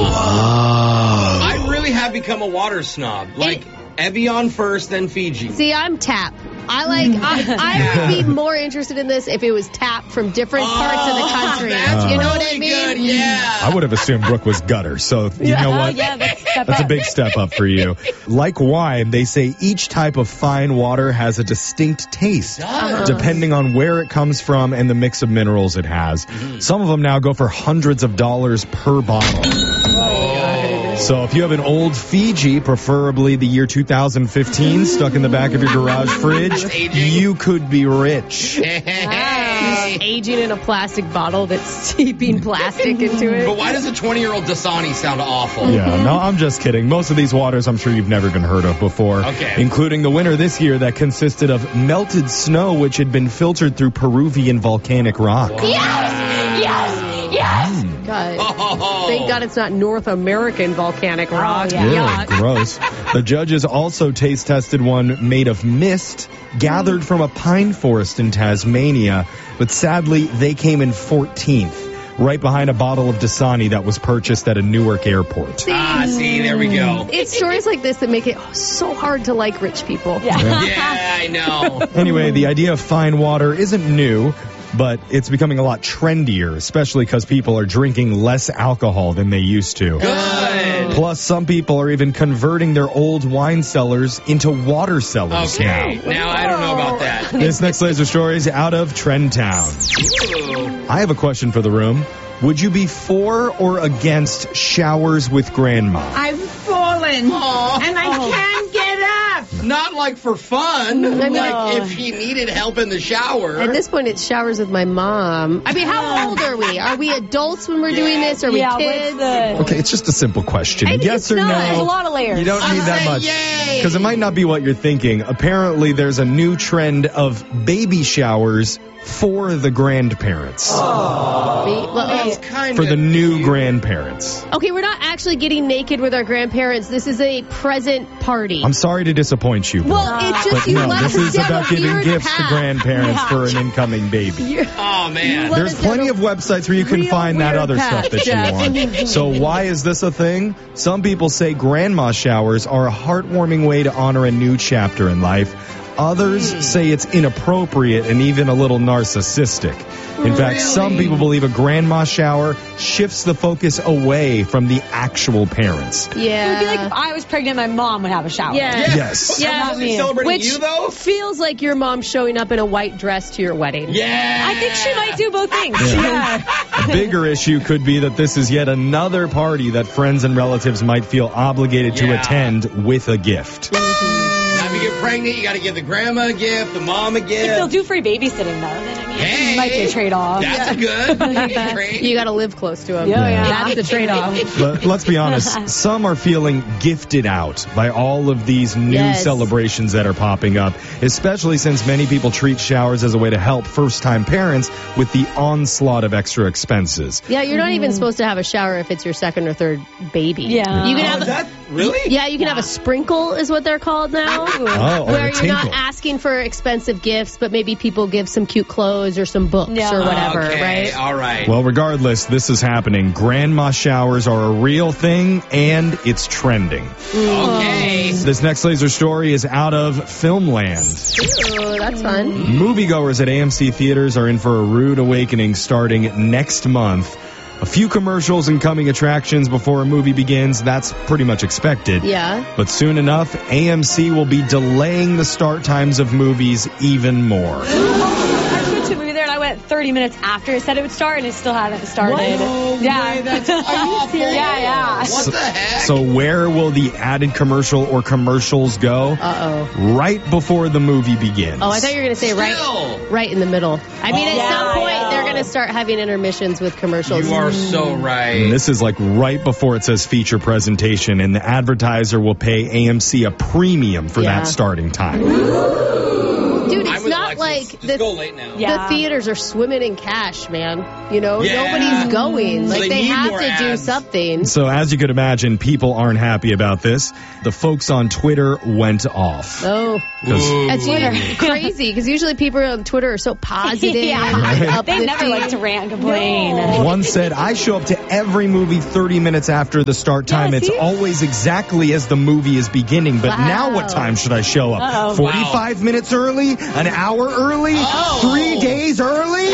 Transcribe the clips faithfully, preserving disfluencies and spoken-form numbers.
Oh. I really have become a water snob. Like, Evian first, then Fiji. See, I'm Tap. I like. I, I would be more interested in this if it was Tap from different parts oh, of the country. That's You know really what I mean? good, yeah. I would have assumed Brooke was gutter, so you Yeah. know Oh, what? yeah, that's, step That's a up. big step up for you. Like wine, they say each type of fine water has a distinct taste, does. depending on where it comes from and the mix of minerals it has. Mm-hmm. Some of them now go for hundreds of dollars per bottle. So if you have an old Fiji, preferably the year two thousand fifteen, stuck in the back of your garage fridge, aging. you could be rich. He's aging in a plastic bottle that's steeping plastic into it. But why does a twenty-year-old Dasani sound awful? Yeah, no, I'm just kidding. Most of these waters I'm sure you've never been heard of before. Okay. Including the winter this year that consisted of melted snow which had been filtered through Peruvian volcanic rock. Yes! Yes! Yes! God. Oh. Thank God it's not North American volcanic rock. yeah. Yeah, gross. The judges also taste tested one made of mist gathered from a pine forest in Tasmania, but sadly they came in fourteenth, right behind a bottle of Dasani that was purchased at a Newark airport. Ah, see, there we go. It's stories like this that make it so hard to like rich people. Yeah. Yeah, I know. Anyway, the idea of fine water isn't new, but it's becoming a lot trendier, especially because people are drinking less alcohol than they used to. Good. Plus, some people are even converting their old wine cellars into water cellars Okay, now. now I don't know about that. This next laser story is out of Trend Town. Ooh. I have a question for the room. Would you be for or against showers with grandma? I've fallen, Aw. and I can't get up. Not like for fun. I mean- like if he needed help in the shower. At this point, it's showers with my mom. I mean, how old are we? Are we adults when we're doing this? Are we Yeah, kids? what's the... Okay, it's just a simple question. I think Yes it's or not. no? There's a lot of layers. You don't I'm need that saying much. yay. Because it might not be what you're thinking. Apparently, there's a new trend of baby showers for the grandparents. Me- well, That's oh. kind For of the new cute. grandparents. Okay, we're not actually getting naked with our grandparents. This is a present party. I'm sorry to disappoint you, Brooke. well, it's just but you no, let this us is down about a giving weird gifts path. to grandparents Yeah. for an incoming baby. You're- Oh, man. Let There's us down plenty a of websites where you can real find that weird other path. stuff that Yeah. you want. So why is this a thing? Some people say grandma showers are a heartwarming way to honor a new chapter in life. Others Hmm. say it's inappropriate and even a little narcissistic. In fact, some Really? people believe a grandma shower shifts the focus away from the actual parents. It would Yeah. be like if I was pregnant, my mom would have a shower. Yeah. Yes. Yeah. Was he celebrating Which you, though? feels like your mom showing up in a white dress to your wedding. Yeah. I think she might do both things. Yeah. A bigger issue could be that this is yet another party that friends and relatives might feel obligated to Yeah. attend with a gift. Now, if you get pregnant, you got to give the grandma a gift, the mom a If they'll gift. do free babysitting, though, then I mean, Hey. it might be a trade-off. That's a good trade. You got to live close to them. Yeah, yeah. That's the trade-off. But let's be honest, some are feeling gifted out by all of these new Yes. celebrations that are popping up, especially since many people treat showers as a way to help first-time parents with the onslaught of extra expenses. Yeah, you're not even supposed to have a shower if it's your second or third baby. Yeah. You can Oh, have is a, that really? yeah, you can have a sprinkle is what they're called now. Oh, or Where a you're tinkle. not asking for expensive gifts, but maybe people give some cute clothes or some books Yeah. or whatever, okay, right? all right. Well, regardless, this is happening. Grandma showers are a real thing, and it's trending. okay. This next laser story is out of Filmland. Ooh, that's fun. Moviegoers at A M C theaters are in for a rude awakening starting next month. A few commercials and coming attractions before a movie begins, that's pretty much expected. Yeah. But soon enough, A M C will be delaying the start times of movies even more. I went to a movie there and I went thirty minutes after it said it would start and it still hadn't started. No yeah. way, that's awful. Yeah, yeah. What the heck? So where will the added commercial or commercials go? Uh-oh. Right before the movie begins. Oh, I thought you were going to say right Still. right in the middle. I mean, at Yeah, some point, I know. they're going to start having intermissions with commercials. You are so And right. this is like right before it says feature presentation, and the advertiser will pay A M C a premium for Yeah. that starting time. Dude, I'm it's with not Alexis. like Just the, go late now. Yeah. the theaters are swimming in cash, man. You know, Yeah. nobody's going. So Like, they they, need have more to do ads. something. So as you could imagine, people aren't happy about this. The folks on Twitter went off. Oh, 'Cause- that's usually crazy because usually people on Twitter are so positive. Yeah. They uplifting. never like to rant and complain. No. One said, I show up to every movie thirty minutes after the start time. Yeah, it's see? always exactly as the movie is beginning. But Wow. now what time should I show up? Uh-oh. forty-five minutes early? An hour early? Oh. Three days early?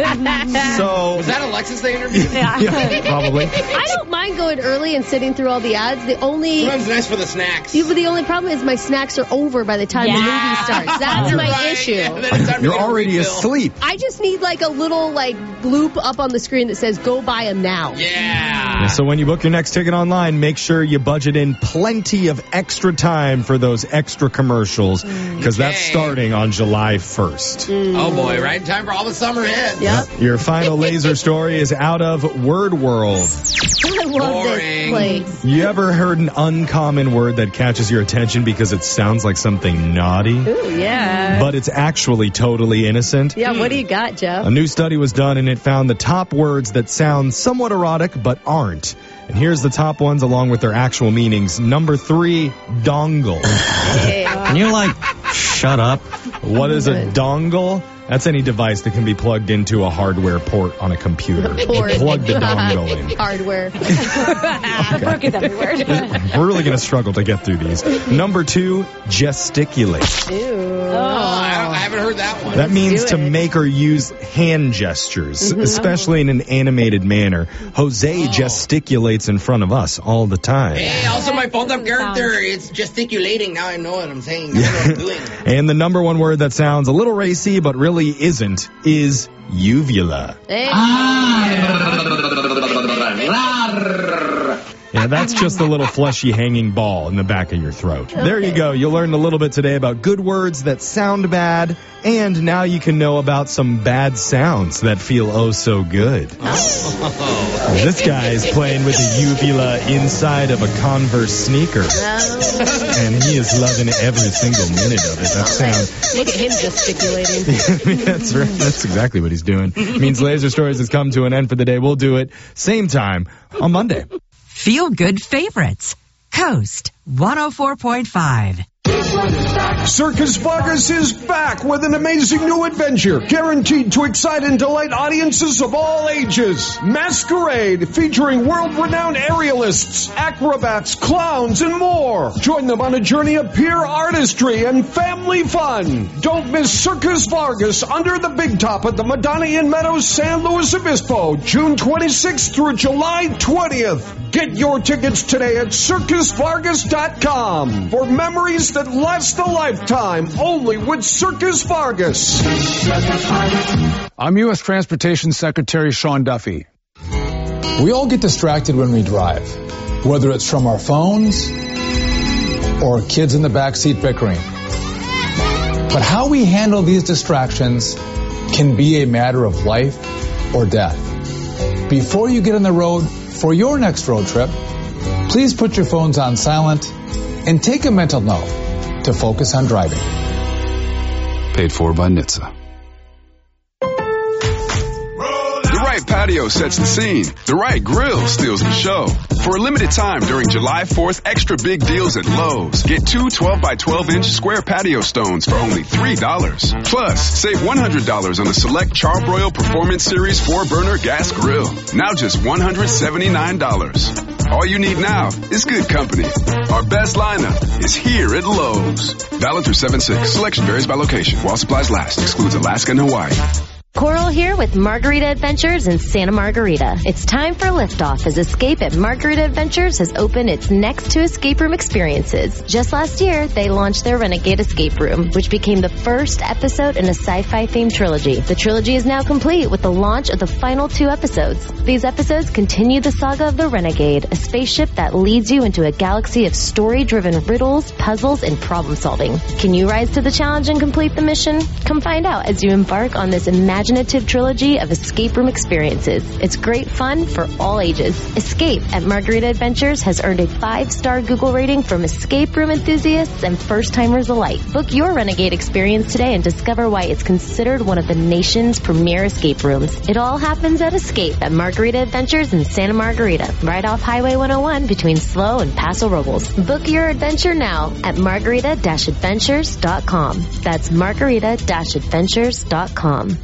So, Was that Alexis they interviewed? Yeah. yeah, probably. I don't mind going early and sitting through all the ads. The only Sometimes nice for the snacks. Yeah, but the only problem is my snacks are over by the time the Yeah. movie starts. That's You're my right. issue. Yeah, then it's time to You're get a already refill. asleep. I just need like a little like bloop up on the screen that says "Go buy them now." Yeah. So when you book your next ticket online, make sure you budget in plenty of extra time for those extra commercials because that's Okay. starting on July first. Oh boy, right in time for all the summer hits. Yep. Your final laser story is out of Word World. I love this Boring. place. You ever heard an uncommon word that catches your attention because it sounds like something naughty, Ooh, yeah. but it's actually totally innocent? Yeah, what do you got, Jeff? A new study was done and it found the top words that sound somewhat erotic but aren't. And here's the top ones along with their actual meanings. Number three, dongle. Can you, like, shut up? What is a dongle? That's any device that can be plugged into a hardware port on a computer. Port. Plug the dongle in. Hardware. Brooke is every word. We're really going to struggle to get through these. Number two, gesticulate. Ew. Oh, I, don't, I haven't heard that one. That means do to it. make or use hand gestures, especially in an animated manner. Jose gesticulates in front of us all the time. Hey, also my phone up character, it's gesticulating. Now I know what I'm saying. Now I know what I'm doing. And the number one word that sounds a little racy but really isn't is uvula. Hey. Yeah, that's just a little fleshy hanging ball in the back of your throat. There you go. You learned a little bit today about good words that sound bad, and now you can know about some bad sounds that feel oh so good. This guy's playing with a uvula inside of a Converse sneaker, and he is loving every single minute of it. That sound. Look at him gesticulating. that's right. That's exactly what he's doing. Means Laser Stories has come to an end for the day. We'll do it same time on Monday. Feel Good Favorites. Coast one oh four point five. Circus Vargas is back with an amazing new adventure, guaranteed to excite and delight audiences of all ages. Masquerade, featuring world-renowned aerialists, acrobats, clowns, and more. Join them on a journey of pure artistry and family fun. Don't miss Circus Vargas under the big top at the Madonna Meadows, San Luis Obispo, June twenty-sixth through July twentieth. Get your tickets today at circus vargas dot com for memories that last a lifetime, only with Circus Vargas. I'm U S Transportation Secretary Sean Duffy. We all get distracted when we drive, whether it's from our phones or kids in the backseat bickering. But how we handle these distractions can be a matter of life or death. Before you get on the road for your next road trip, please put your phones on silent and take a mental note to focus on driving. Paid for by N H T S A. The right patio sets the scene. The right grill steals the show. For a limited time during July fourth, extra big deals at Lowe's. Get two twelve by twelve inch square patio stones for only three dollars. Plus, save one hundred dollars on the select Charbroil Performance Series four burner gas grill. Now just one hundred seventy-nine dollars. All you need now is good company. Our best lineup is here at Lowe's. Valid through seven six. Selection varies by location. While supplies last. Excludes Alaska and Hawaii. Coral here with Margarita Adventures in Santa Margarita. It's time for liftoff as Escape at Margarita Adventures has opened its next two escape room experiences. Just last year, they launched their Renegade Escape Room, which became the first episode in a sci-fi themed trilogy. The trilogy is now complete with the launch of the final two episodes. These episodes continue the saga of the Renegade, a spaceship that leads you into a galaxy of story-driven riddles, puzzles, and problem solving. Can you rise to the challenge and complete the mission? Come find out as you embark on this imaginary imaginative trilogy of escape room experiences. It's great fun for all ages. Escape at Margarita Adventures has earned a five-star Google rating from escape room enthusiasts and first-timers alike. Book your Renegade experience today and discover why it's considered one of the nation's premier escape rooms. It all happens at Escape at Margarita Adventures in Santa Margarita, right off Highway one oh one between SLO and Paso Robles. Book your adventure now at margarita dash adventures dot com. That's margarita dash adventures dot com.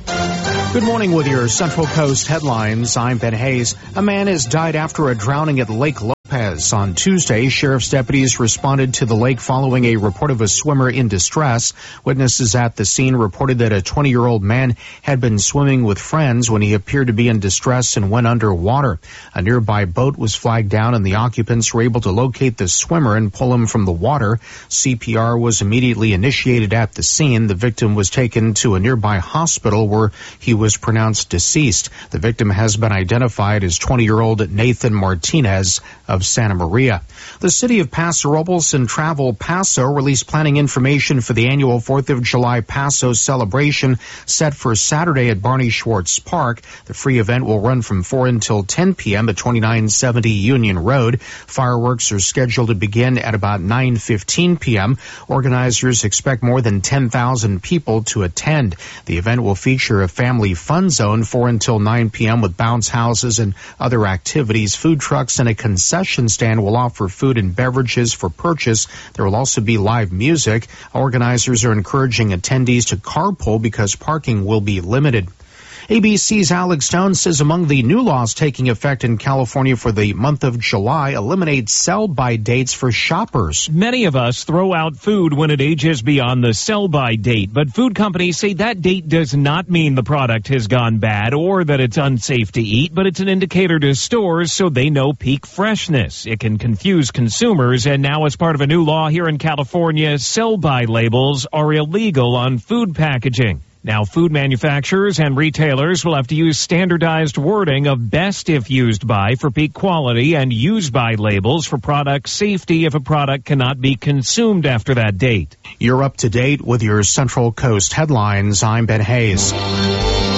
Good morning with your Central Coast headlines. I'm Ben Hayes. A man has died after a drowning at Lake Lopez. On Tuesday, sheriff's deputies responded to the lake following a report of a swimmer in distress. Witnesses at the scene reported that a twenty-year-old man had been swimming with friends when he appeared to be in distress and went underwater. A nearby boat was flagged down and the occupants were able to locate the swimmer and pull him from the water. C P R was immediately initiated at the scene. The victim was taken to a nearby hospital where he was pronounced deceased. The victim has been identified as twenty-year-old Nathan Martinez of Santa Maria. The city of Paso Robles and Travel Paso released planning information for the annual fourth of July Paso celebration set for Saturday at Barney Schwartz Park. The free event will run from four until ten p.m. at twenty-nine seventy Union Road. Fireworks are scheduled to begin at about nine fifteen p.m. Organizers expect more than ten thousand people to attend. The event will feature a family fun zone four until nine p.m. with bounce houses and other activities. Food trucks and a concession stand will offer food and beverages for purchase. There will also be live music. Organizers are encouraging attendees to carpool because parking will be limited. A B C's Alex Stone says among the new laws taking effect in California for the month of July eliminate sell-by dates for shoppers. Many of us throw out food when it ages beyond the sell-by date, but food companies say that date does not mean the product has gone bad or that it's unsafe to eat, but it's an indicator to stores so they know peak freshness. It can confuse consumers, and now as part of a new law here in California, sell-by labels are illegal on food packaging. Now, food manufacturers and retailers will have to use standardized wording of best if used by for peak quality and use by labels for product safety if a product cannot be consumed after that date. You're up to date with your Central Coast headlines. I'm Ben Hayes.